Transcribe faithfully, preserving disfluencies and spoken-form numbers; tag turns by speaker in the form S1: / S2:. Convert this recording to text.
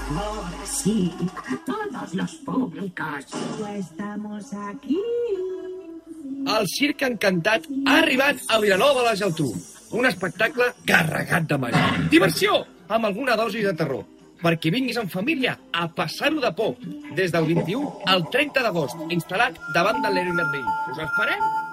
S1: Ahora sí, todos los públicos. Estamos aquí.
S2: El Circ Encantat ha arribat a Vilanova de la Geltrú. Un espectacle carregat de màgia. Diversió, amb alguna dosi de terror. Perquè vinguis en família a passar-ho de por. Des del vint-i-u al trenta d'agost, instal·lat davant de l'Heroi Merlí. Us esperem!